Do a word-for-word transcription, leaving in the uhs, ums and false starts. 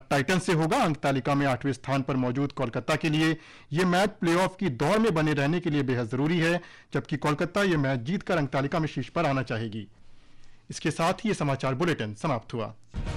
Titan से होगा। अंक तालिका में आठवें स्थान पर मौजूद कोलकाता के लिए यह मैच प्लेऑफ की दौड़ में बने रहने के लिए बेहद जरूरी है, जबकि कोलकाता यह मैच जीतकर अंक तालिका में शीर्ष पर आना चाहेगी। इसके साथ ही यह समाचार बुलेटिन समाप्त हुआ।